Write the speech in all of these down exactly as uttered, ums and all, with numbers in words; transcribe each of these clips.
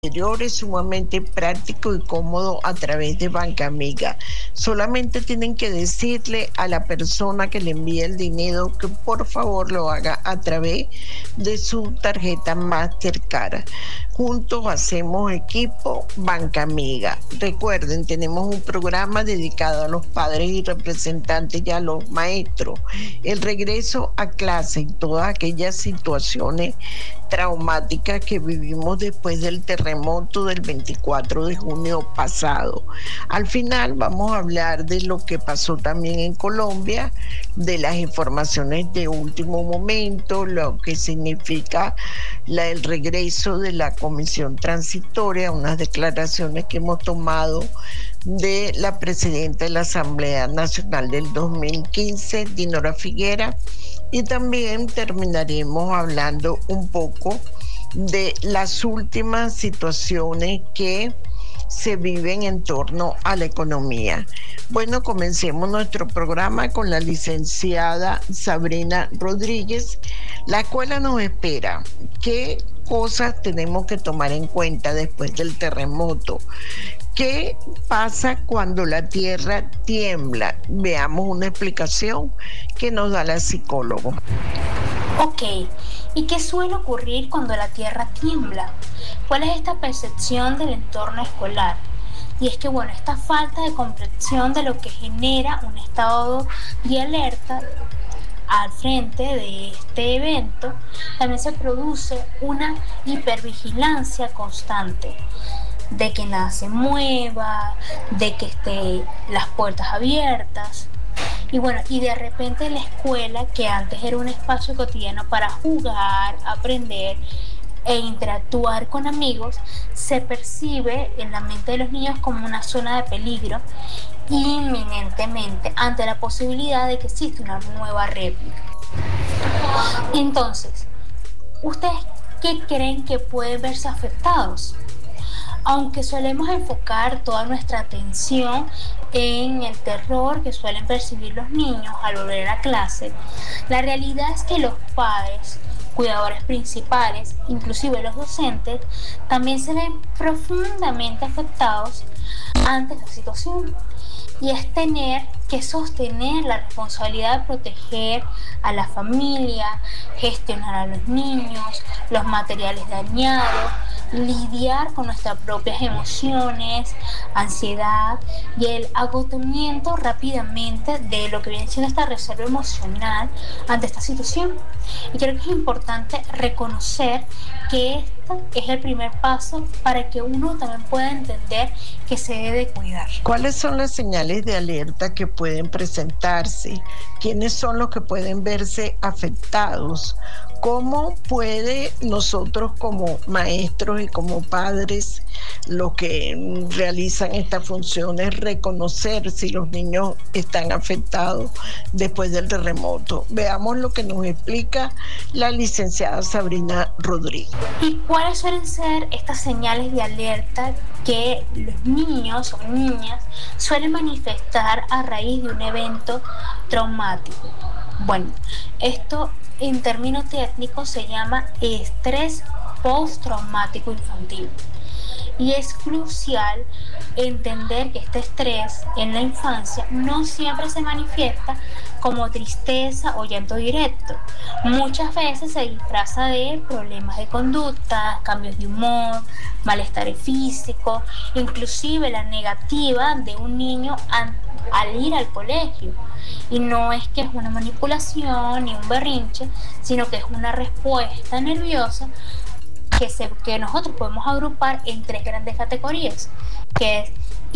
Es sumamente práctico y cómodo a través de Banca Amiga. Solamente tienen que decirle a la persona que le envía el dinero que por favor lo haga a través de su tarjeta Mastercard. Juntos hacemos equipo Banca Amiga. Recuerden, tenemos un programa dedicado a los padres y representantes y a los maestros. El regreso a clase y todas aquellas situaciones traumáticas que vivimos después del terremoto del veinticuatro de junio pasado. Al final vamos a hablar de lo que pasó también en Colombia, de las informaciones de último momento, lo que significa la, el regreso de la comisión transitoria, unas declaraciones que hemos tomado de la presidenta de la Asamblea Nacional del dos mil quince, Dinora Figuera, y también terminaremos hablando un poco de las últimas situaciones que se viven en torno a la economía. Bueno, comencemos nuestro programa con la licenciada Sabrina Rodríguez. La escuela nos espera. ¿Qué cosas tenemos que tomar en cuenta después del terremoto? ¿Qué pasa cuando la tierra tiembla? Veamos una explicación que nos da la psicóloga. Ok, ¿y qué suele ocurrir cuando la tierra tiembla? ¿Cuál es esta percepción del entorno escolar? Y es que, bueno, esta falta de comprensión de lo que genera un estado de alerta al frente de este evento, también se produce una hipervigilancia constante, de que nada se mueva, de que estén las puertas abiertas. Y bueno, y de repente la escuela, que antes era un espacio cotidiano para jugar, aprender e interactuar con amigos, se percibe en la mente de los niños como una zona de peligro inminentemente ante la posibilidad de que exista una nueva réplica. Entonces, ¿ustedes qué creen que pueden verse afectados? Aunque solemos enfocar toda nuestra atención en el terror que suelen percibir los niños al volver a clase, la realidad es que los padres, cuidadores principales, inclusive los docentes, también se ven profundamente afectados ante esta situación. Y es tener que sostener la responsabilidad de proteger a la familia, gestionar a los niños, los materiales dañados, lidiar con nuestras propias emociones, ansiedad y el agotamiento rápidamente de lo que viene siendo esta reserva emocional ante esta situación. Y creo que es importante reconocer que este es el primer paso para que uno también pueda entender que se debe cuidar. ¿Cuáles son las señales de alerta que pueden presentarse? ¿Quiénes son los que pueden verse afectados? ¿Cómo puede nosotros como maestros y como padres, los que realizan estas funciones, reconocer si los niños están afectados después del terremoto? Veamos lo que nos explica la licenciada Sabrina Rodríguez. ¿Y cuáles suelen ser estas señales de alerta que los niños o niñas suelen manifestar a raíz de un evento traumático? Bueno, esto en términos técnicos se llama estrés postraumático infantil. Y es crucial entender que este estrés en la infancia no siempre se manifiesta como tristeza o llanto directo. Muchas veces se disfraza de problemas de conducta, cambios de humor, malestar físico, inclusive la negativa de un niño al ir al colegio. Y no es que es una manipulación ni un berrinche, sino que es una respuesta nerviosa que, se, que nosotros podemos agrupar en tres grandes categorías, que es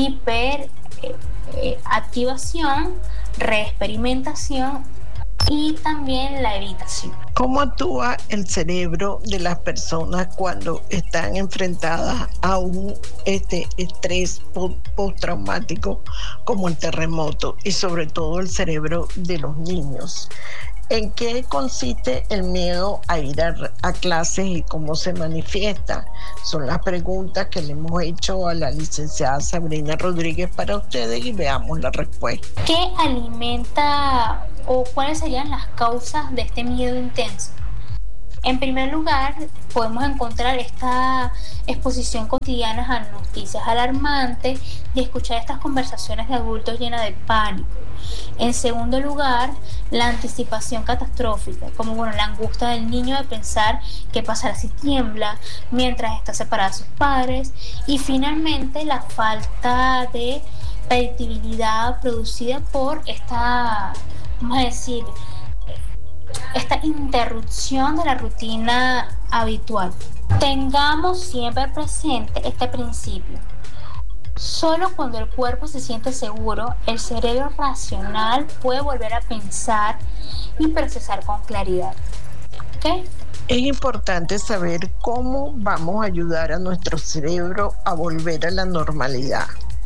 hiperactivación, eh, eh, reexperimentación y también la evitación. ¿Cómo actúa el cerebro de las personas cuando están enfrentadas a un este, estrés postraumático como el terremoto, y sobre todo el cerebro de los niños? ¿En qué consiste el miedo a ir a, a clases y cómo se manifiesta? Son las preguntas que le hemos hecho a la licenciada Sabrina Rodríguez para ustedes y veamos la respuesta. ¿Qué alimenta o cuáles serían las causas de este miedo intenso? En primer lugar, podemos encontrar esta exposición cotidiana a noticias alarmantes y escuchar estas conversaciones de adultos llenas de pánico. En segundo lugar, la anticipación catastrófica, como bueno, la angustia del niño de pensar qué pasará si tiembla mientras está separado de sus padres. Y finalmente, la falta de predictibilidad producida por esta, vamos a decir, esta interrupción de la rutina habitual. Tengamos siempre presente este principio. Solo cuando el cuerpo se siente seguro, el cerebro racional puede volver a pensar y procesar con claridad. ¿Okay? Es importante saber cómo vamos a ayudar a nuestro cerebro a volver a la normalidad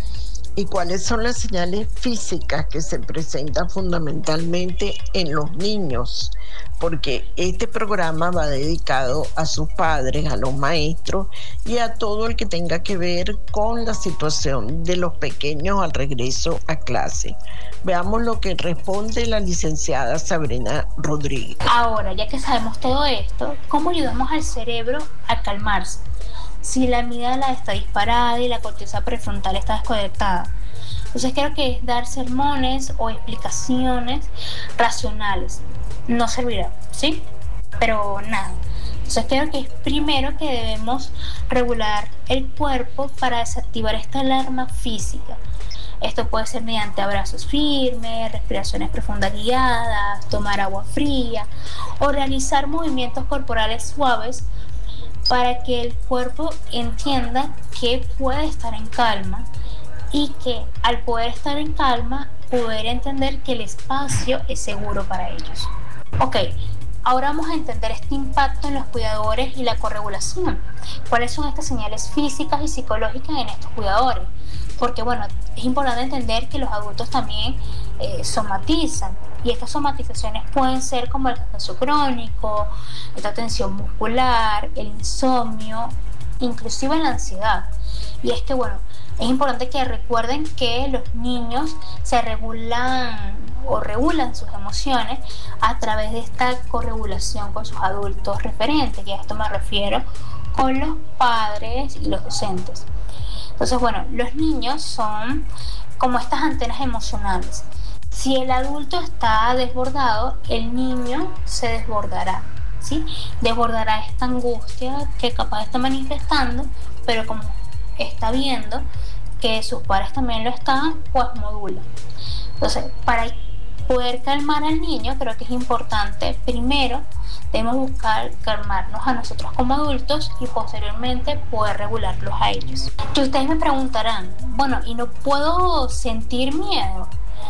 y cuáles son las señales físicas que se presentan fundamentalmente en los niños, porque este programa va dedicado a sus padres, a los maestros y a todo el que tenga que ver con la situación de los pequeños al regreso a clase. Veamos lo que responde la licenciada Sabrina Rodríguez. Ahora, ya que sabemos todo esto, ¿cómo ayudamos al cerebro a calmarse? Si la amígdala está disparada y la corteza prefrontal está desconectada. Entonces creo que es dar sermones o explicaciones racionales. No servirá, ¿sí? Pero nada. Entonces creo que es primero que debemos regular el cuerpo para desactivar esta alarma física. Esto puede ser mediante abrazos firmes, respiraciones profundas guiadas, tomar agua fría o realizar movimientos corporales suaves para que el cuerpo entienda que puede estar en calma y que al poder estar en calma, poder entender que el espacio es seguro para ellos. Ok, ahora vamos a entender este impacto en los cuidadores y la corregulación. ¿Cuáles son estas señales físicas y psicológicas en estos cuidadores? Porque bueno, es importante entender que los adultos también eh, somatizan y estas somatizaciones pueden ser como el cansancio crónico, esta tensión muscular, el insomnio, inclusive la ansiedad. Y es que bueno, es importante que recuerden que los niños se regulan o regulan sus emociones a través de esta corregulación con sus adultos referentes, y a esto me refiero con los padres y los docentes. Entonces, bueno, los niños son como estas antenas emocionales. Si el adulto está desbordado, el niño se desbordará, ¿sí? Desbordará esta angustia que capaz está manifestando, pero como está viendo que sus padres también lo están, pues modula. Entonces, para poder calmar al niño, creo que es importante, primero, debemos buscar calmarnos a nosotros como adultos y posteriormente poder regularlos a ellos. Y ustedes me preguntarán, bueno, ¿y no puedo sentir miedo?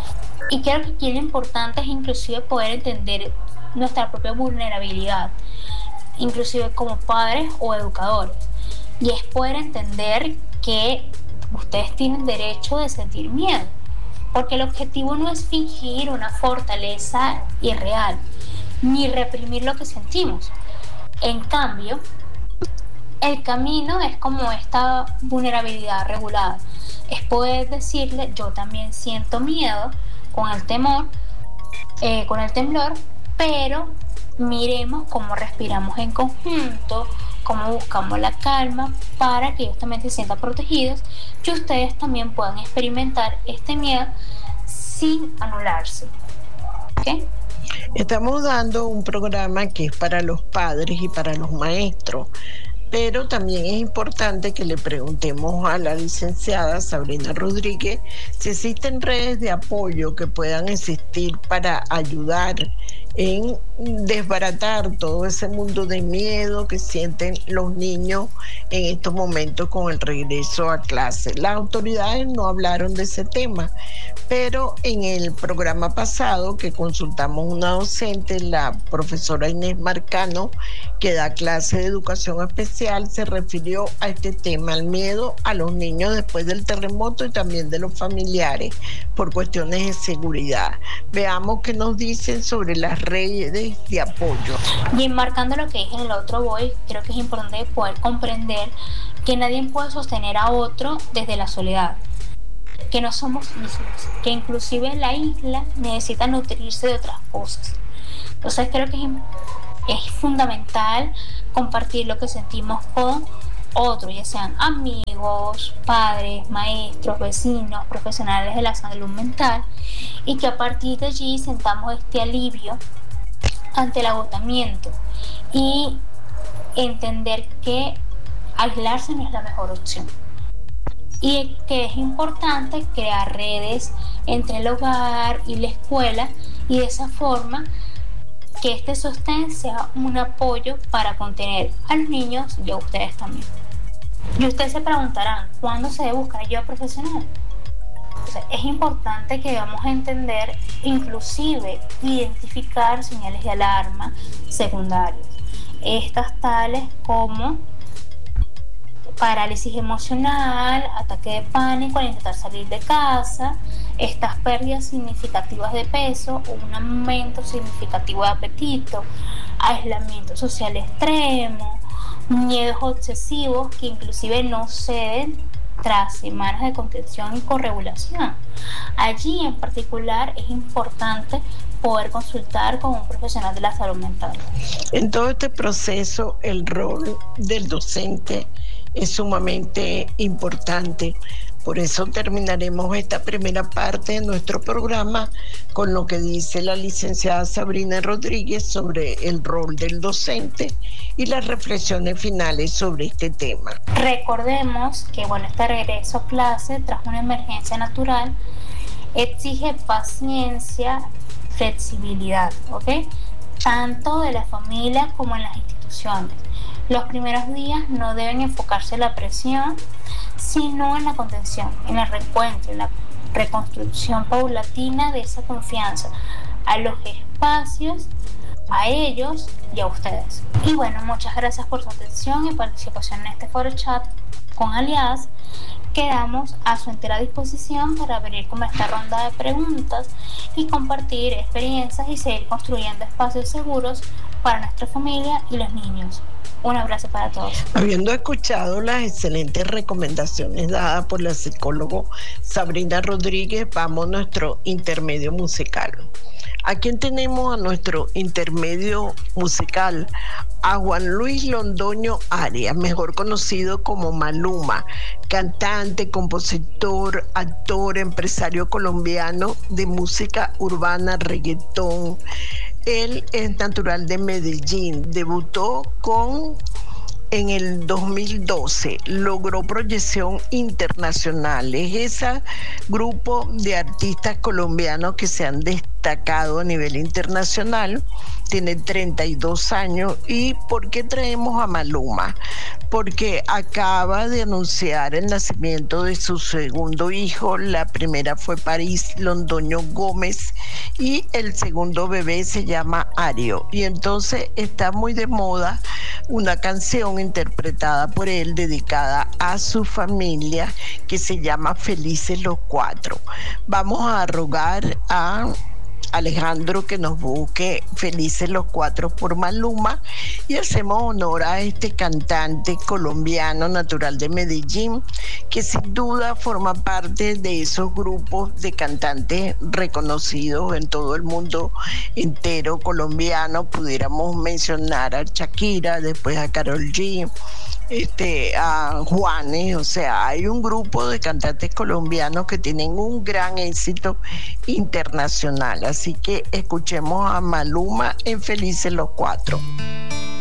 Y creo que aquí lo importante es inclusive poder entender nuestra propia vulnerabilidad, inclusive como padres o educadores. Y es poder entender que ustedes tienen derecho de sentir miedo, porque el objetivo no es fingir una fortaleza irreal, ni reprimir lo que sentimos. En cambio, el camino es como esta vulnerabilidad regulada. Es poder decirle, yo también siento miedo con el temor, eh, con el temblor, pero miremos cómo respiramos en conjunto, cómo buscamos la calma para que ellos también se sientan protegidos y ustedes también puedan experimentar este miedo sin anularse. ¿Okay? Estamos dando un programa que es para los padres y para los maestros, pero también es importante que le preguntemos a la licenciada Sabrina Rodríguez si existen redes de apoyo que puedan existir para ayudar en desbaratar todo ese mundo de miedo que sienten los niños en estos momentos con el regreso a clase. Las autoridades no hablaron de ese tema, pero en el programa pasado que consultamos una docente, la profesora Inés Marcano, que da clase de educación especial, se refirió a este tema, al miedo a los niños después del terremoto y también de los familiares por cuestiones de seguridad. Veamos qué nos dicen sobre las redes de apoyo. Y enmarcando lo que dije en el otro voice, creo que es importante poder comprender que nadie puede sostener a otro desde la soledad, que no somos islas, que inclusive la isla necesita nutrirse de otras cosas. Entonces creo que es es fundamental compartir lo que sentimos con otros, ya sean amigos, padres, maestros, vecinos, profesionales de la salud mental, y que a partir de allí sentamos este alivio ante el agotamiento y entender que aislarse no es la mejor opción. Y que es importante crear redes entre el hogar y la escuela, y de esa forma que este sostén sea un apoyo para contener a los niños y a ustedes también. Y ustedes se preguntarán, ¿cuándo se debe buscar ayuda profesional? O sea, es importante que vamos a entender, inclusive identificar señales de alarma secundarias. Estas tales como parálisis emocional, ataque de pánico al intentar salir de casa, estas pérdidas significativas de peso o un aumento significativo de apetito, aislamiento social extremo, miedos obsesivos que inclusive no ceden tras semanas de contención y corregulación. Allí en particular es importante poder consultar con un profesional de la salud mental. En todo este proceso, el rol del docente es sumamente importante. Por eso terminaremos esta primera parte de nuestro programa con lo que dice la licenciada Sabrina Rodríguez sobre el rol del docente y las reflexiones finales sobre este tema. Recordemos que bueno, este regreso a clase tras una emergencia natural exige paciencia, flexibilidad, ¿ok? Tanto de la familia como en las instituciones. Los primeros días no deben enfocarse en la presión, sino en la contención, en el reencuentro, en la reconstrucción paulatina de esa confianza a los espacios, a ellos y a ustedes. Y bueno, muchas gracias por su atención y participación en este foro chat con Aliadas. Quedamos a su entera disposición para abrir como esta ronda de preguntas y compartir experiencias y seguir construyendo espacios seguros para nuestra familia y los niños. Un abrazo para todos. Habiendo escuchado las excelentes recomendaciones dadas por la psicóloga Sabrina Rodríguez, vamos a nuestro intermedio musical. ¿A quién tenemos a nuestro intermedio musical? A Juan Luis Londoño Arias, mejor conocido como Maluma, cantante, compositor, actor, empresario colombiano de música urbana, reggaetón. Él es natural de Medellín, debutó con en el dos mil doce, logró proyección internacional. Es ese grupo de artistas colombianos que se han destacado a nivel internacional. Tiene treinta y dos años. ¿Y por qué traemos a Maluma? Porque acaba de anunciar el nacimiento de su segundo hijo. La primera fue París Londoño Gómez y el segundo bebé se llama Ario. Y entonces está muy de moda una canción interpretada por él dedicada a su familia que se llama Felices los Cuatro. Vamos a rogar a Alejandro que nos busque Felices los Cuatro por Maluma y hacemos honor a este cantante colombiano natural de Medellín que sin duda forma parte de esos grupos de cantantes reconocidos en todo el mundo entero colombiano. Pudiéramos mencionar a Shakira, después a Karol G, este, a Juanes. O sea, hay un grupo de cantantes colombianos que tienen un gran éxito internacional. Así que escuchemos a Maluma en Felices los Cuatro.